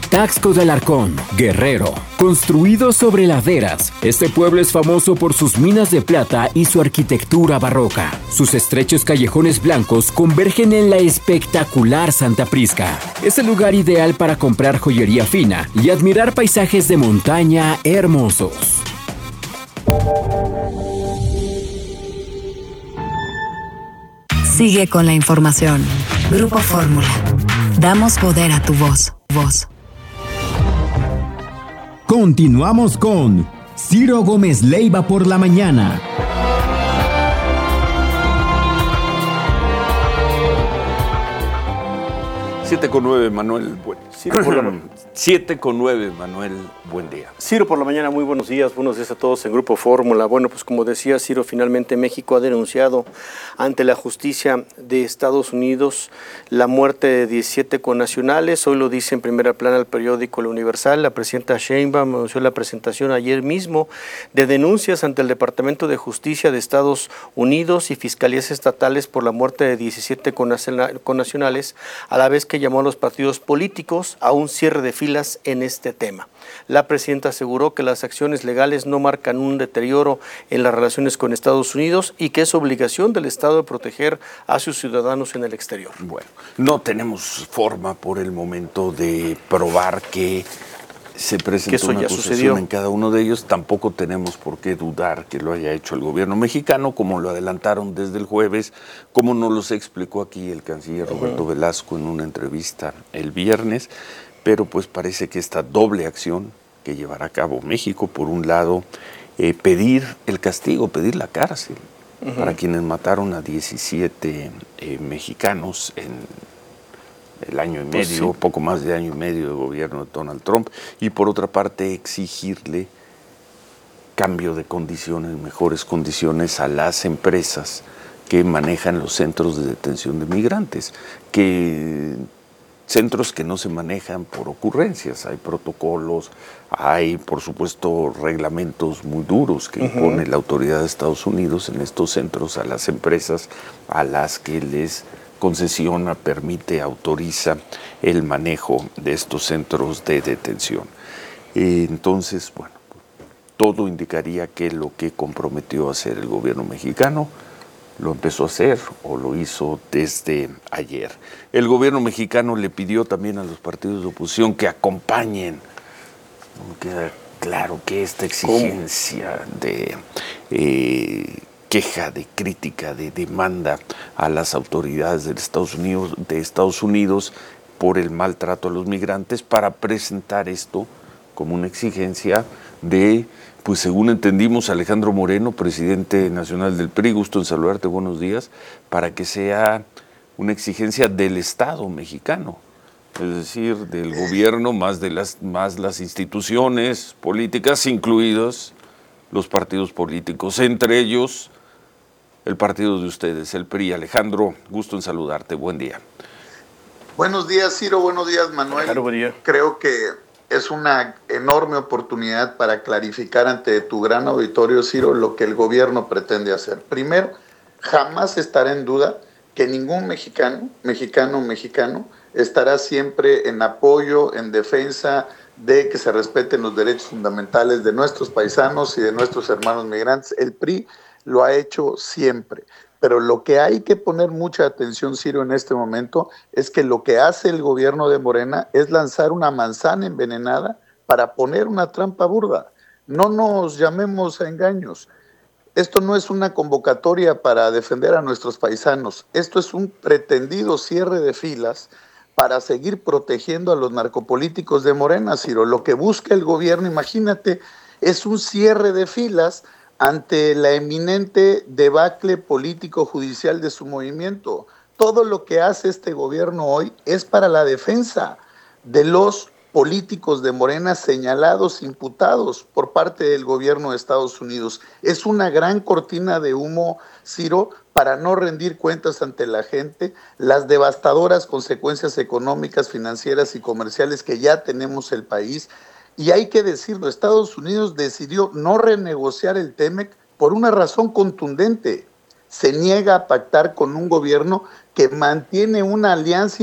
Taxco de Alarcón, Guerrero. Construido sobre laderas, este pueblo es famoso por sus minas de plata y su arquitectura barroca. Sus estrechos callejones blancos convergen en la espectacular Santa Prisca. Es el lugar ideal para comprar joyería fina y admirar paisajes de montaña hermosos. Sigue con la información. Grupo Fórmula. Damos poder a tu voz. Continuamos con Ciro Gómez Leiva por la mañana. 7:09, Manuel. 7:09, Manuel. Buen día. Ciro, por la mañana, muy buenos días a todos en Grupo Fórmula. Bueno, pues como decía Ciro, finalmente México ha denunciado ante la justicia de Estados Unidos la muerte de 17 connacionales. Hoy lo dice en primera plana el periódico El Universal. La presidenta Sheinbaum anunció la presentación ayer mismo de denuncias ante el Departamento de Justicia de Estados Unidos y fiscalías estatales por la muerte de 17 connacionales, a la vez que llamó a los partidos políticos a un cierre de filas en este tema. La presidenta aseguró que las acciones legales no marcan un deterioro en las relaciones con Estados Unidos y que es obligación del Estado de proteger a sus ciudadanos en el exterior. Bueno, no tenemos forma por el momento de probar que se presentó una acusación en cada uno de ellos. Tampoco tenemos por qué dudar que lo haya hecho el gobierno mexicano, como lo adelantaron desde el jueves, como nos los explicó aquí el canciller Roberto Velasco en una entrevista el viernes. Pero pues parece que esta doble acción que llevará a cabo México, por un lado, pedir el castigo, pedir la cárcel para quienes mataron a 17 mexicanos en el año y medio, poco más de año y medio de gobierno de Donald Trump, y por otra parte exigirle cambio de condiciones, mejores condiciones a las empresas que manejan los centros de detención de migrantes, centros que no se manejan por ocurrencias. Hay protocolos, hay por supuesto reglamentos muy duros que impone la autoridad de Estados Unidos en estos centros a las empresas a las que les concesiona, permite, autoriza el manejo de estos centros de detención. Entonces, bueno, todo indicaría que lo que comprometió a hacer el gobierno mexicano lo empezó a hacer o lo hizo desde ayer. El gobierno mexicano le pidió también a los partidos de oposición que acompañen. No queda claro que esta exigencia de queja, de crítica, de demanda a las autoridades de Estados Unidos por el maltrato a los migrantes, para presentar esto como una exigencia de, pues según entendimos, Alejandro Moreno, presidente nacional del PRI, gusto en saludarte, buenos días, para que sea una exigencia del Estado mexicano, es decir, del gobierno más las instituciones políticas, incluidos los partidos políticos, entre ellos el partido de ustedes, el PRI. Alejandro, gusto en saludarte, buen día. Buenos días, Ciro, buenos días, Manuel. Claro, buen día. Creo que es una enorme oportunidad para clarificar ante tu gran auditorio, Ciro, lo que el gobierno pretende hacer. Primero, jamás estará en duda que ningún mexicano estará siempre en apoyo, en defensa de que se respeten los derechos fundamentales de nuestros paisanos y de nuestros hermanos migrantes. El PRI lo ha hecho siempre. Pero lo que hay que poner mucha atención, Ciro, en este momento, es que lo que hace el gobierno de Morena es lanzar una manzana envenenada para poner una trampa burda. No nos llamemos a engaños. Esto no es una convocatoria para defender a nuestros paisanos. Esto es un pretendido cierre de filas para seguir protegiendo a los narcopolíticos de Morena, Ciro. Lo que busca el gobierno, imagínate, es un cierre de filas ante la eminente debacle político-judicial de su movimiento. Todo lo que hace este gobierno hoy es para la defensa de los políticos de Morena señalados, imputados por parte del gobierno de Estados Unidos. Es una gran cortina de humo, Ciro, para no rendir cuentas ante la gente, las devastadoras consecuencias económicas, financieras y comerciales que ya tenemos el país. Y hay que decirlo, Estados Unidos decidió no renegociar el TEMEC por una razón contundente. Se niega a pactar con un gobierno que mantiene una alianza